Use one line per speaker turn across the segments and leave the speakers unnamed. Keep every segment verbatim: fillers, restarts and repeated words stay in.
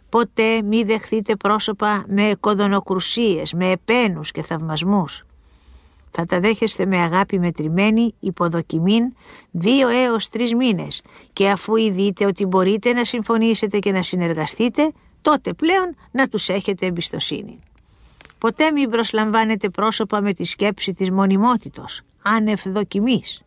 Ποτέ μη δεχθείτε πρόσωπα με κοδωνοκρουσίες, με επένους και θαυμασμούς. Θα τα δέχεστε με αγάπη μετρημένη, υποδοκιμήν, δύο έως τρεις μήνες, και αφού ειδείτε ότι μπορείτε να συμφωνήσετε και να συνεργαστείτε, τότε πλέον να τους έχετε εμπιστοσύνη. Ποτέ μην προσλαμβάνετε πρόσωπα με τη σκέψη της μονιμότητος, άνευ δοκιμής.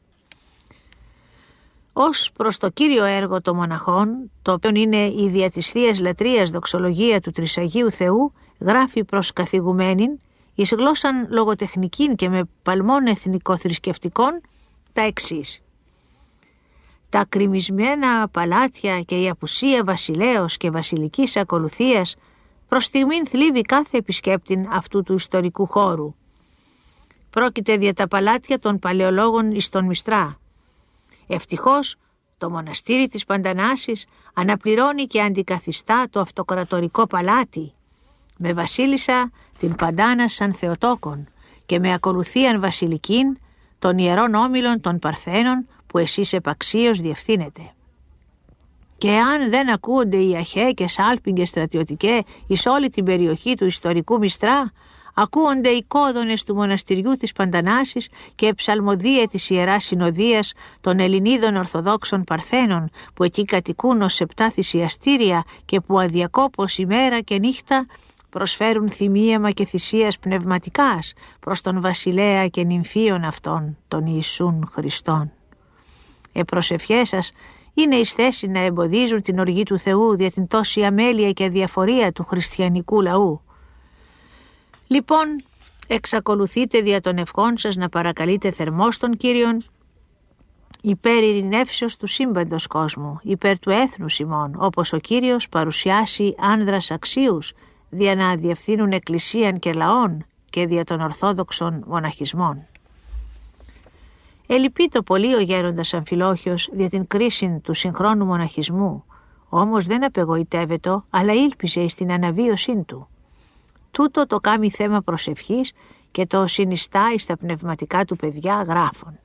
Ως προς το κύριο έργο των μοναχών, το οποίο είναι η δια της Θείας Λατρείας δοξολογία του Τρισαγίου Θεού, γράφει προς καθηγουμένην, εις γλώσσαν λογοτεχνικήν και με παλμών εθνικοθρησκευτικών, τα εξής. Τα κρημισμένα παλάτια και η απουσία βασιλέως και βασιλικής ακολουθίας προς στιγμήν θλίβει κάθε επισκέπτην αυτού του ιστορικού χώρου. Πρόκειται δια τα παλάτια των παλαιολόγων εις τον Μιστρά. Ευτυχώς το μοναστήρι της Παντανάσης αναπληρώνει και αντικαθιστά το αυτοκρατορικό παλάτι, με βασίλισσα την Παντάνα σαν Θεοτόκον και με ακολουθίαν βασιλικήν των ιερών όμιλων των Παρθένων που εσείς επαξίως διευθύνετε. Και αν δεν ακούονται οι αχαί και σάλπιγγες στρατιωτικέ εις όλη την περιοχή του ιστορικού Μιστρά, ακούονται οι κόδωνες του μοναστηριού της Παντανάσης και εψαλμοδία της Ιεράς Συνοδείας των Ελληνίδων Ορθοδόξων Παρθένων που εκεί κατοικούν ως επτά θυσιαστήρια και που αδιακόπως ημέρα και νύχτα προσφέρουν θυμίαμα και θυσίας πνευματικάς προς τον βασιλέα και νυμφίον αυτών, τον Ιησούν Χριστόν. Οι προσευχές σας είναι εις θέση να εμποδίζουν την οργή του Θεού δια την τόση αμέλεια και αδιαφορία του χριστιανικού λαού. Λοιπόν, εξακολουθείτε δια των ευχών σας να παρακαλείτε θερμός τον Κύριον υπέρ ειρηνεύσεως του σύμπαντος κόσμου, υπέρ του έθνους ημών, όπως ο Κύριος παρουσιάσει άνδρας αξίους δια να διευθύνουν εκκλησίαν και λαών και δια των ορθόδοξων μοναχισμών. Ελυπεί το πολύ ο γέροντας Αμφιλόχιος δια την κρίση του συγχρόνου μοναχισμού, όμως δεν απεγοητεύεται, αλλά ήλπιζε εις την αναβίωσή του. Τούτο το κάμει θέμα προσευχής και το συνιστά εις τα πνευματικά του παιδιά γράφων.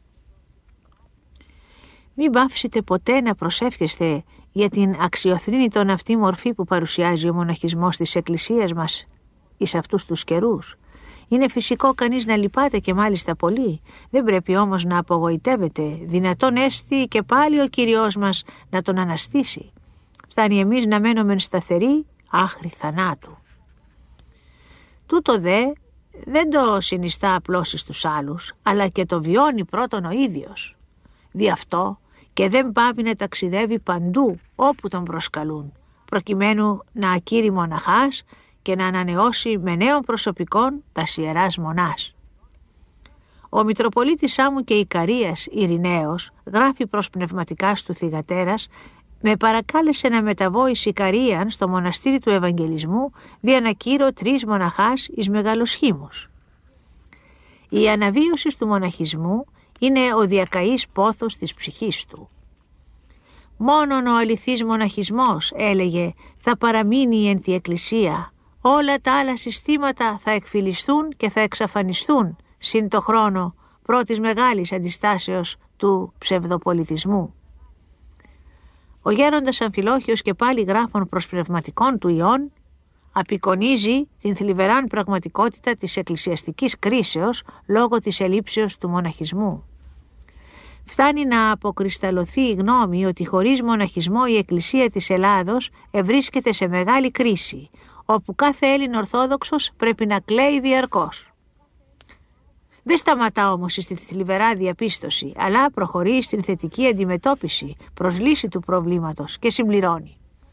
Μην πάυσετε ποτέ να προσεύχεστε για την αξιοθρήνητον αυτή μορφή που παρουσιάζει ο μοναχισμός της Εκκλησίας μας εις αυτούς τους καιρούς. Είναι φυσικό κανείς να λυπάται και μάλιστα πολύ, δεν πρέπει όμως να απογοητεύεται, δυνατόν έστι και πάλι ο Κύριος μας να τον αναστήσει. Φτάνει εμείς να μένουμε σταθεροί άχρη θανάτου. Τούτο δε δεν το συνιστά απλώς εις τους άλλους, αλλά και το βιώνει πρώτον ο ίδιος. Δι' αυτό και δεν πάβει να ταξιδεύει παντού όπου τον προσκαλούν, προκειμένου να ακήρει μοναχάς και να ανανεώσει με νέων προσωπικών τα ιεράς μονάς. Ο Μητροπολίτης Σάμου και Ικαρίας Ειρηναίος γράφει προς πνευματικάς του θυγατέρας, με παρακάλεσε να μεταβώ εις Ικαρίαν στο μοναστήρι του Ευαγγελισμού δια να κήρω τρεις μοναχάς εις μεγαλοσχήμους. Η αναβίωση του μοναχισμού είναι ο διακαής πόθος της ψυχής του. Μόνον ο αληθής μοναχισμός, έλεγε, θα παραμείνει εν τη Εκκλησία. Όλα τα άλλα συστήματα θα εκφυλιστούν και θα εξαφανιστούν συν το χρόνο πρώτης μεγάλης αντιστάσεως του ψευδοπολιτισμού. Ο γέροντας Αμφιλόχιος και πάλι γράφων προς πνευματικών του ιών απεικονίζει την θλιβεράν πραγματικότητα της εκκλησιαστικής κρίσεως λόγω της ελλείψεως του μοναχισμού. Φτάνει να αποκρισταλωθεί η γνώμη ότι χωρίς μοναχισμό η Εκκλησία της Ελλάδος ευρίσκεται σε μεγάλη κρίση, όπου κάθε Έλλην Ορθόδοξος πρέπει να κλαίει διαρκώς. Δεν σταματά όμως στη θλιβερά διαπίστωση, αλλά προχωρεί στην θετική αντιμετώπιση προς λύση του προβλήματος και συμπληρώνει.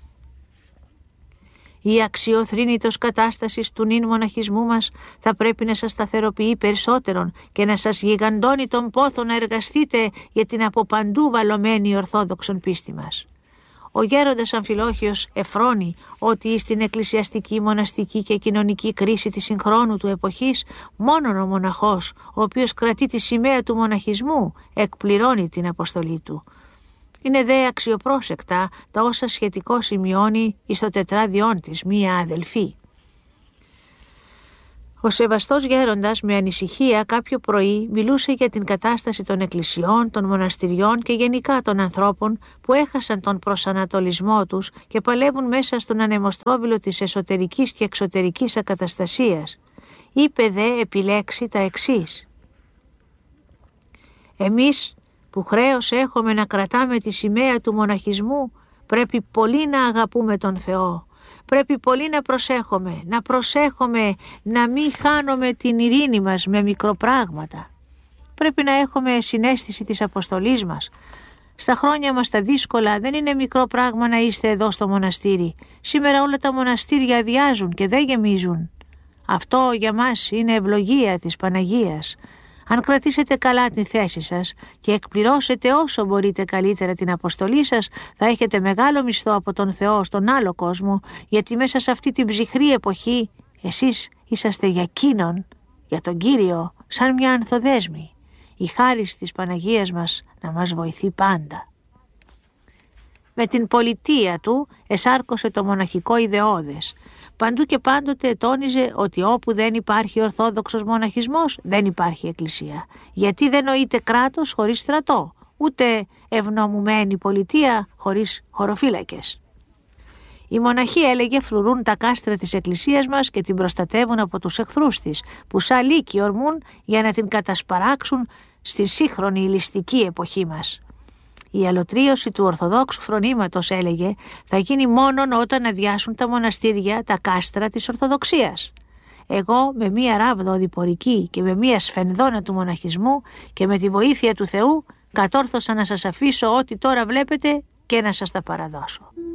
Η αξιοθρήνητος κατάστασης του νυν μοναχισμού μας θα πρέπει να σας σταθεροποιεί περισσότερον και να σας γιγαντώνει τον πόθο να εργαστείτε για την από παντού βαλωμένη ορθόδοξον πίστη μας. Ο γέροντας Αμφιλόχιος εφρώνει ότι στην εκκλησιαστική, μοναστική και κοινωνική κρίση της συγχρόνου του εποχής μόνον ο μοναχός, ο οποίος κρατεί τη σημαία του μοναχισμού, εκπληρώνει την αποστολή του. Είναι δε αξιοπρόσεκτα τα όσα σχετικό σημειώνει εις το τετράδιόν της μία αδελφή. Ο σεβαστός γέροντας με ανησυχία κάποιο πρωί μιλούσε για την κατάσταση των εκκλησιών, των μοναστηριών και γενικά των ανθρώπων που έχασαν τον προσανατολισμό τους και παλεύουν μέσα στον ανεμοστρόβιλο της εσωτερικής και εξωτερικής ακαταστασίας. Είπε δε επιλέξει τα εξής: «Εμείς που χρέος έχουμε να κρατάμε τη σημαία του μοναχισμού, πρέπει πολύ να αγαπούμε τον Θεό. Πρέπει πολύ να προσέχουμε, να προσέχουμε να μην χάνουμε την ειρήνη μας με μικροπράγματα. Πρέπει να έχουμε συναίσθηση της αποστολής μας. Στα χρόνια μας τα δύσκολα δεν είναι μικρό πράγμα να είστε εδώ στο μοναστήρι. Σήμερα όλα τα μοναστήρια αδειάζουν και δεν γεμίζουν. Αυτό για μας είναι ευλογία της Παναγίας. Αν κρατήσετε καλά τη θέση σας και εκπληρώσετε όσο μπορείτε καλύτερα την αποστολή σας, θα έχετε μεγάλο μισθό από τον Θεό στον άλλο κόσμο, γιατί μέσα σε αυτή την ψυχρή εποχή εσείς είσαστε για Εκείνον, για τον Κύριο, σαν μια ανθοδέσμη. Η χάρις της Παναγίας μας να μας βοηθεί πάντα». Με την πολιτεία του εσάρκωσε το μοναχικό ιδεώδες. Παντού και πάντοτε τόνιζε ότι όπου δεν υπάρχει ορθόδοξος μοναχισμός δεν υπάρχει εκκλησία. Γιατί δεν νοείται κράτος χωρίς στρατό, ούτε ευνομουμένη πολιτεία χωρίς χωροφύλακες. Οι μοναχοί, έλεγε, φρουρούν τα κάστρα της εκκλησίας μας και την προστατεύουν από τους εχθρούς της, που σαν λύκοι ορμούν για να την κατασπαράξουν στη σύγχρονη ηλιστική εποχή μας. Η αλωτρίωση του Ορθοδόξου φρονήματος, έλεγε, θα γίνει μόνον όταν αδειάσουν τα μοναστήρια, τα κάστρα της Ορθοδοξίας. Εγώ με μία ράβδο διπορική και με μία σφενδόνα του μοναχισμού και με τη βοήθεια του Θεού κατόρθωσα να σας αφήσω ό,τι τώρα βλέπετε και να σας τα παραδώσω.